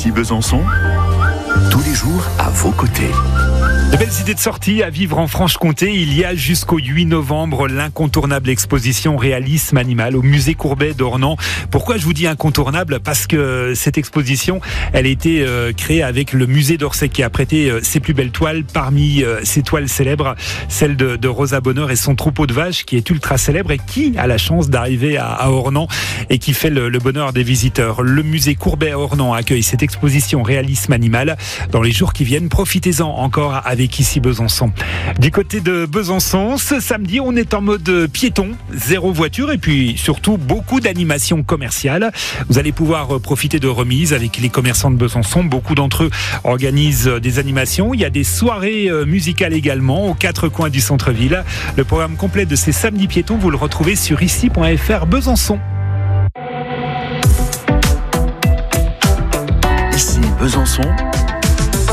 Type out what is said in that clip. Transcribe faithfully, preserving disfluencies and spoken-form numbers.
Ici Besançon, tous les jours à vos côtés. De belles idées de sortie à vivre en Franche-Comté. Il y a jusqu'au huit novembre l'incontournable exposition Réalisme Animal au musée Courbet d'Ornans. Pourquoi je vous dis incontournable ? Parce que cette exposition, elle a été euh, créée avec le musée d'Orsay qui a prêté euh, ses plus belles toiles. Parmi euh, ces toiles célèbres, celle de, de Rosa Bonheur et son troupeau de vaches qui est ultra célèbre et qui a la chance d'arriver à, à Ornans et qui fait le, le bonheur des visiteurs. Le musée Courbet à Ornans accueille cette exposition Réalisme Animal. Dans les jours qui viennent, profitez-en encore avec avec ici Besançon. Du côté de Besançon, ce samedi, on est en mode piéton, zéro voiture et puis surtout beaucoup d'animations commerciales. Vous allez pouvoir profiter de remises avec les commerçants de Besançon. Beaucoup d'entre eux organisent des animations. Il y a des soirées musicales également aux quatre coins du centre-ville. Le programme complet de ces samedis piétons, vous le retrouvez sur ici point f r Besançon. Ici Besançon.